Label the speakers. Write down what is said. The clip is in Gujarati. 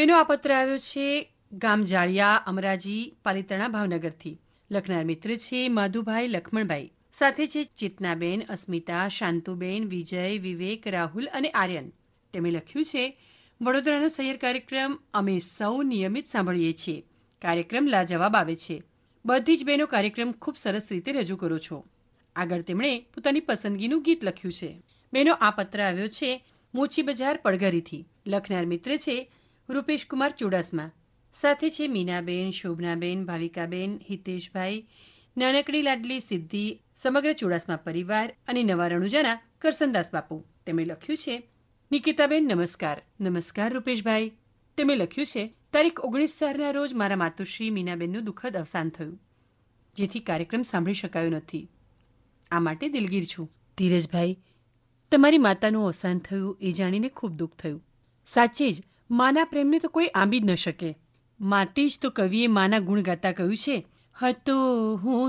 Speaker 1: બેનો, આ પત્ર આવ્યો છે ગામ જાળિયા, અમરાજી, પાલિતાણા, ભાવનગરથી. લખનાર મિત્ર છે માધુભાઈ લક્ષ્મણભાઈ. સાથે છે ચેતનાબેન, અસ્મિતા, શાંતુબેન, વિજય, વિવેક, રાહુલ અને આર્યન. તેમણે લખ્યું છે, વડોદરાનો સૈયર કાર્યક્રમ અમે સૌ નિયમિત સાંભળીએ છીએ. કાર્યક્રમ લાજવાબ આવે છે. બધી જ બહેનો કાર્યક્રમ ખૂબ સરસ રીતે રજૂ કરો છો. આગળ તેમણે પોતાની પસંદગીનું ગીત લખ્યું છે. બહેનો, આ પત્ર આવ્યો છે મોચી બજાર, પડઘરીથી. લખનાર મિત્ર છે રૂપેશકુમાર ચુડાસમા. સાથે છે મીનાબેન, શોભનાબેન, ભાવિકાબેન, હિતેશભાઈ, નાનકડી લાડલી સિદ્ધિ, સમગ્ર ચુડાસમા પરિવાર અને નવા રણુજાના કરસનદાસ બાપુ. તેમણે લખ્યું છે, નિકિતાબેન નમસ્કાર. નમસ્કાર રૂપેશભાઈ. તેમણે લખ્યું છે, તારીખ 19/4ના રોજ મારા માતુશ્રી મીનાબેનનું દુઃખદ અવસાન થયું, જેથી કાર્યક્રમ સાંભળી શકાયો નથી. આ માટે દિલગીર છું. ધીરજભાઈ, તમારી માતાનું અવસાન થયું એ જાણીને ખૂબ દુઃખ થયું. સાચે જ માના પ્રેમને તો કોઈ આંબી જ ન શકે. માટે જ તો કવિએ માના ગુણ ગાતા કહ્યું છે, હતો હું